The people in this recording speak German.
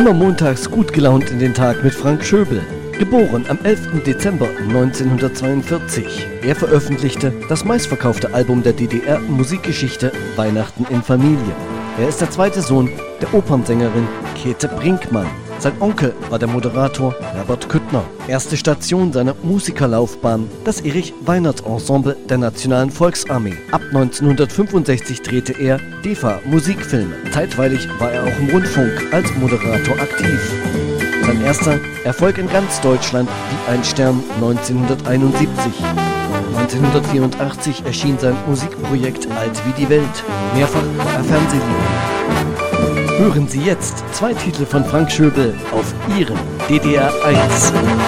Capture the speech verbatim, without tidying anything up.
Immer montags gut gelaunt in den Tag mit Frank Schöbel. Geboren am elften Dezember neunzehnhundertzweiundvierzig. Er veröffentlichte das meistverkaufte Album der D D R-Musikgeschichte Weihnachten in Familie. Er ist der zweite Sohn der Opernsängerin Käthe Brinkmann. Sein Onkel war der Moderator Herbert Küttner. Erste Station seiner Musikerlaufbahn, das Erich-Weinert-Ensemble der Nationalen Volksarmee. Ab neunzehnhundertfünfundsechzig drehte er D E F A-Musikfilme. Zeitweilig war er auch im Rundfunk als Moderator aktiv. Sein erster Erfolg in ganz Deutschland wie ein Stern neunzehnhunderteinundsiebzig. neunzehnhundertvierundachtzig erschien sein Musikprojekt Alt wie die Welt. Mehrfach war er Fernsehliebhaber. Hören Sie jetzt zwei Titel von Frank Schöbel auf Ihrem D D R eins.